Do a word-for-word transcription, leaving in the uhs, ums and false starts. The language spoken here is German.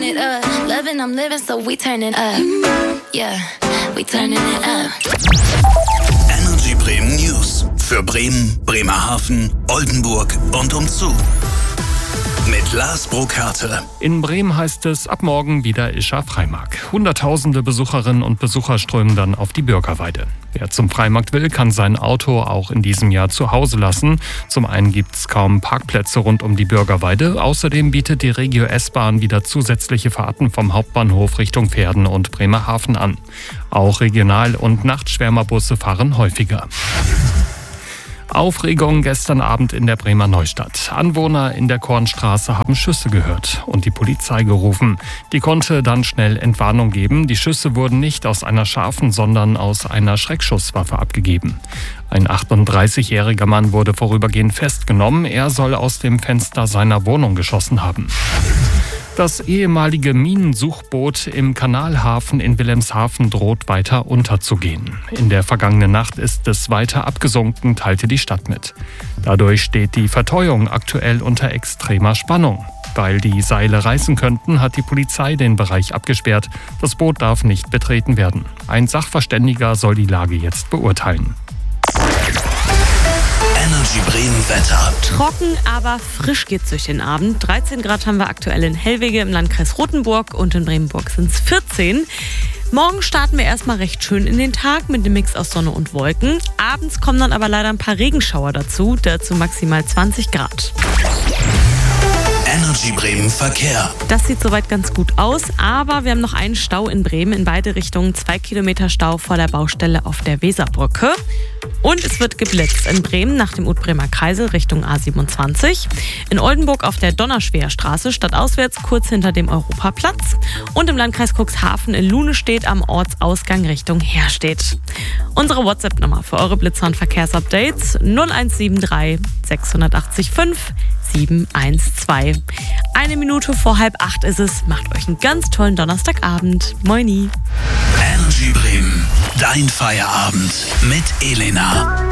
it up. Loving, I'm living, so we turning up. Yeah, we turning it up. Energy Bremen News für Bremen, Bremerhaven, Oldenburg und umzu. Mit Lars Burkhardt. In Bremen heißt es ab morgen wieder Ischer Freimarkt. Hunderttausende Besucherinnen und Besucher strömen dann auf die Bürgerweide. Wer zum Freimarkt will, kann sein Auto auch in diesem Jahr zu Hause lassen. Zum einen gibt es kaum Parkplätze rund um die Bürgerweide. Außerdem bietet die Regio S-Bahn wieder zusätzliche Fahrten vom Hauptbahnhof Richtung Verden und Bremerhaven an. Auch Regional- und Nachtschwärmerbusse fahren häufiger. Aufregung gestern Abend in der Bremer Neustadt. Anwohner in der Kornstraße haben Schüsse gehört und die Polizei gerufen. Die konnte dann schnell Entwarnung geben. Die Schüsse wurden nicht aus einer scharfen, sondern aus einer Schreckschusswaffe abgegeben. Ein achtunddreißigjähriger Mann wurde vorübergehend festgenommen. Er soll aus dem Fenster seiner Wohnung geschossen haben. Das ehemalige Minensuchboot im Kanalhafen in Wilhelmshaven droht weiter unterzugehen. In der vergangenen Nacht ist es weiter abgesunken, teilte die Stadt mit. Dadurch steht die Verteuung aktuell unter extremer Spannung. Weil die Seile reißen könnten, hat die Polizei den Bereich abgesperrt. Das Boot darf nicht betreten werden. Ein Sachverständiger soll die Lage jetzt beurteilen. Energy Bremen Wetter. Trocken, aber frisch geht's durch den Abend. dreizehn Grad haben wir aktuell in Hellwege im Landkreis Rothenburg und in Bremenburg sind es vierzehn. Morgen starten wir erstmal recht schön in den Tag mit dem Mix aus Sonne und Wolken. Abends kommen dann aber leider ein paar Regenschauer dazu, dazu maximal zwanzig Grad. Energy Bremen Verkehr. Das sieht soweit ganz gut aus, aber wir haben noch einen Stau in Bremen in beide Richtungen. Zwei Kilometer Stau vor der Baustelle auf der Weserbrücke. Und es wird geblitzt in Bremen nach dem Ut-Bremer Kreisel Richtung A siebenundzwanzig. In Oldenburg auf der Donnerschwerstraße stadtauswärts kurz hinter dem Europaplatz. Und im Landkreis Cuxhaven in Lunestedt am Ortsausgang Richtung Herstedt. Unsere WhatsApp-Nummer für eure Blitzer- und Verkehrsupdates null eins sieben drei sechs acht fünf sieben eins zwei. Eine Minute vor halb acht ist es. Macht euch einen ganz tollen Donnerstagabend. Moini. Energy Bremen, dein Feierabend mit Elena.